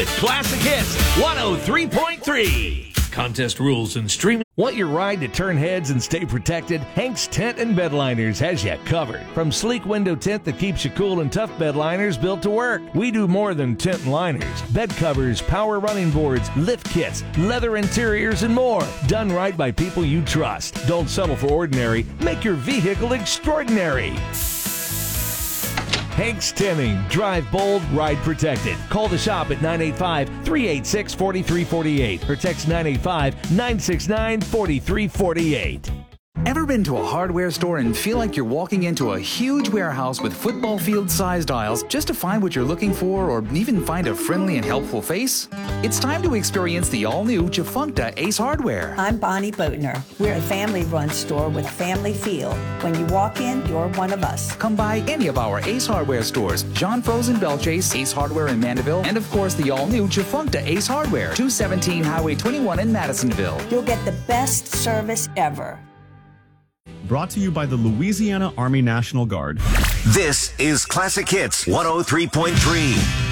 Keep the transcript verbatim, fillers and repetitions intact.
Classic Hits one oh three point three. Contest rules and streaming. Want your ride to turn heads and stay protected? Hank's Tent and Bedliners has you covered. From sleek window tint that keeps you cool and tough bedliners built to work. We do more than tent and liners. Bed covers, power running boards, lift kits, leather interiors, and more. Done right by people you trust. Don't settle for ordinary. Make your vehicle extraordinary. Hank's Tinting. Drive bold, ride protected. Call the shop at nine eight five, three eight six, four three four eight or text nine eight five, nine six nine, four three four eight. Ever been to a hardware store and feel like you're walking into a huge warehouse with football field-sized aisles just to find what you're looking for or even find a friendly and helpful face? It's time to experience the all-new Jafuncta Ace Hardware. I'm Bonnie Boatner. We're a family-run store with a family feel. When you walk in, you're one of us. Come by any of our Ace Hardware stores, John Frozen Belchase, Ace Hardware in Mandeville, and of course the all-new Jafuncta Ace Hardware, two seventeen Highway twenty-one in Madisonville. You'll get the best service ever. Brought to you by the Louisiana Army National Guard. This is Classic Hits one oh three point three.